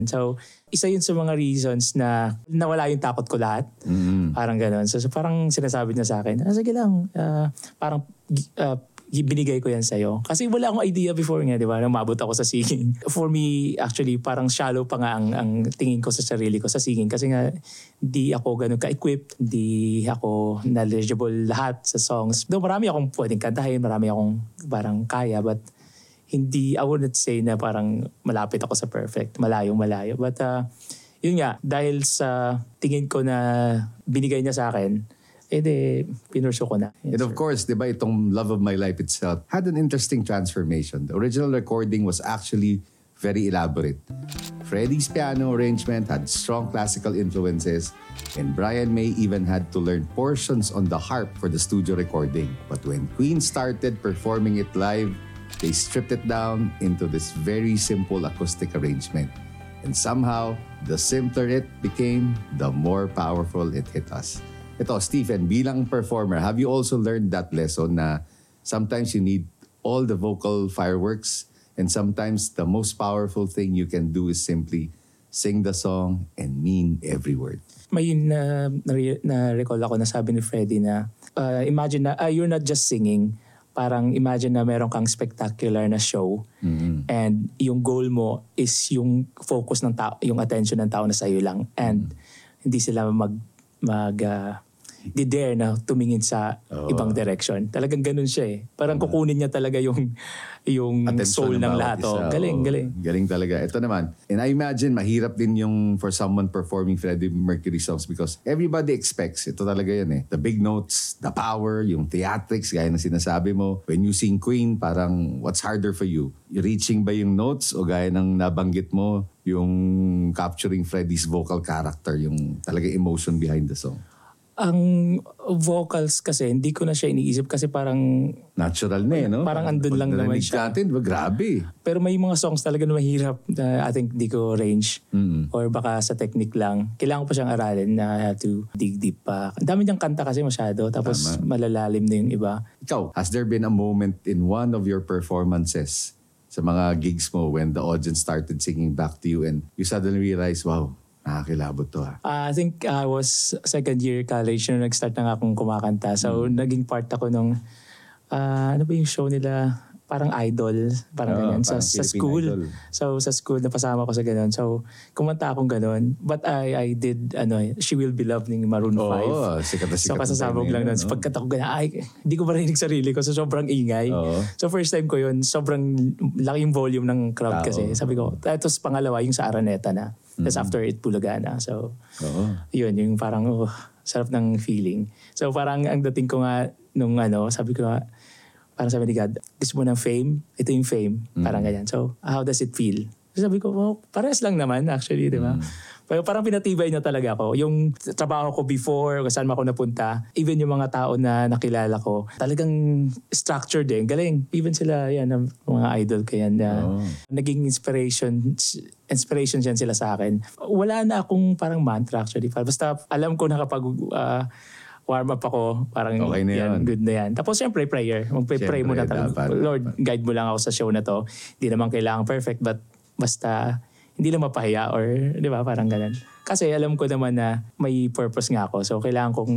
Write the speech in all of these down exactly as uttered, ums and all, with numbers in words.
So, isa yun sa mga reasons na nawala yung takot ko lahat. Mm. Parang gano'n. So, so parang sinasabi niya sa akin, ah, sige lang, uh, parang uh, binigay ko yan sa'yo. Kasi wala akong idea before nga, di ba? Nang mabot ako sa singing. For me, actually, parang shallow pa nga ang, ang tingin ko sa sarili ko sa singing. Kasi nga, di ako ganun ka-equipped. Di ako knowledgeable lahat sa songs. Though marami akong pwedeng kantahin, marami akong parang kaya. But hindi, I wouldn't say na parang malapit ako sa perfect. Malayong malayo. But uh, yun nga, dahil sa tingin ko na binigay niya sa akin, eh de, pinurso ko na. And Yes, of sir. course, di ba, itong Love of My Life itself had an interesting transformation. The original recording was actually very elaborate. Freddie's piano arrangement had strong classical influences, and Brian May even had to learn portions on the harp for the studio recording. But when Queen started performing it live, they stripped it down into this very simple acoustic arrangement. And somehow, the simpler it became, the more powerful it hit us. Ito, Stephen, bilang performer, have you also learned that lesson na sometimes you need all the vocal fireworks and sometimes the most powerful thing you can do is simply sing the song and mean every word? May na, na, na-recall ako na sabi ni Freddie na uh, imagine na uh, you're not just singing, parang imagine na meron kang spectacular na show Mm-hmm. and yung goal mo is yung focus ng tao, yung attention ng tao na sa'yo lang and mm-hmm. hindi sila mag mag uh, di dare na tumingin sa Oh. ibang direction. Talagang ganun siya eh. Parang kukunin niya talaga yung yung Attention soul ng bawat lahat. isa. Oh. Galing, Oo. galing. Galing talaga. Ito naman. And I imagine mahirap din yung for someone performing Freddie Mercury songs because everybody expects. Ito talaga yan eh. The big notes, the power, yung theatrics, gaya na sinasabi mo. When you sing Queen, parang what's harder for you? Reaching ba yung notes o gaya ng nabanggit mo, yung capturing Freddie's vocal character, yung talaga emotion behind the song? Ang vocals kasi, hindi ko na siya iniisip kasi parang Natural na eh, no? Parang andun Pag lang naman narinig siya. natin, diba, grabe. pero may mga songs talaga na mahirap na I think di ko range Mm. or baka sa technique lang. Kailangan ko pa siyang aralin na I have to dig deep pa. Ang dami niyang kanta kasi masyado tapos Tama. malalalim na yung iba. Ikaw, has there been a moment in one of your performances sa mga gigs mo when the audience started singing back to you and you suddenly realize, wow, nakakilabot to ha? Uh, I think I was second year college nung nag-start na nga akong kumakanta. So naging part ako nung, uh, ano ba yung show nila? Parang idol, parang Oo, ganyan. Sa, parang sa Philippine school. Idol. So sa school, napasama ko sa ganun. So kumanta akong ganun. But I I did, ano, She Will Be Loved ng Maroon five. Oo, sikat na sikat. So kasasabog na lang nun. yun, So no? pagkat ako ganun, ay, hindi ko marinig sarili ko. So sobrang ingay. Oo. So first time ko yun, sobrang laking volume ng crowd Tao. kasi. Sabi ko, tapos pangalawa, yung sa Araneta na. Tapos Mm-hmm. after it, Bulaga na. So Oo. yun, yung parang, oh, sarap ng feeling. So parang ang dating ko nga, nung ano, sabi ko nga, parang sabi ni God, gusto mo ng fame? Ito yung fame. Parang ganyan. So, how does it feel? So, sabi ko, oh, parehas lang naman actually, di ba? Pero parang pinatibay niya talaga ako. Yung trabaho ko before, kung saan ako napunta, even yung mga tao na nakilala ko, talagang structured eh. Galing. Even sila, yan, ang mga idol ko yan. Na Oh. naging inspiration, inspiration yan sila sa akin. Wala na akong parang mantra actually. Basta alam ko na kapag uh, warm up ako, parang Okay na yan, yun. good na yan. Tapos syempre prayer. Mag-pray mo na Syempre, talaga. dapat. Lord, guide mo lang ako sa show na to. Hindi naman kailangan perfect, but basta hindi lang mapahiya or di ba, parang ganun. Kasi alam ko naman na may purpose nga ako. So kailangan kong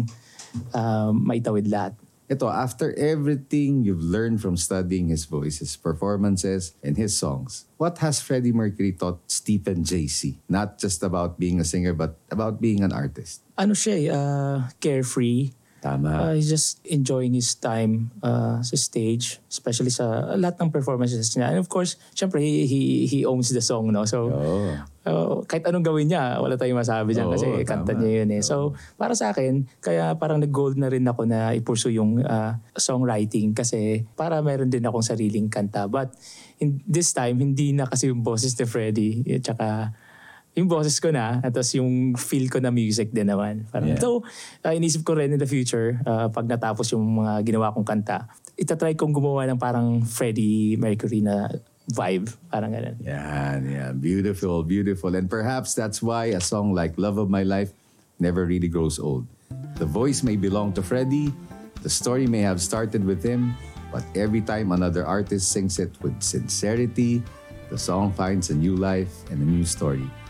uh, maitawid lahat. Ito, after everything you've learned from studying his voice, his performances, and his songs, what has Freddie Mercury taught Stephen J C? Not just about being a singer, but about being an artist. Ano siya eh, uh, carefree. Tama. Uh, he's just enjoying his time uh, sa stage, especially sa lahat ng performances niya. And of course, syempre, he, he, he owns the song, no? So, Oo. uh, kahit anong gawin niya, wala tayong masabi dyan Oo, kasi kanta tama. niya yun eh. So, para sa akin, kaya parang nag-goal na rin ako na i-pursue yung uh, songwriting kasi para meron din akong sariling kanta. But in, this time, hindi na kasi yung boses ni Freddie, at saka yung boses ko na, at tapos yung feel ko na music din naman. Parang, Yeah. so, uh, inisip ko rin in the future, uh, pag natapos yung mga ginawa kong kanta, itatry kong gumawa ng parang Freddie Mercury na vibe. Parang ganun. Yan, yan. Beautiful, beautiful. And perhaps that's why a song like Love of My Life never really grows old. The voice may belong to Freddie, the story may have started with him, but every time another artist sings it with sincerity, the song finds a new life and a new story.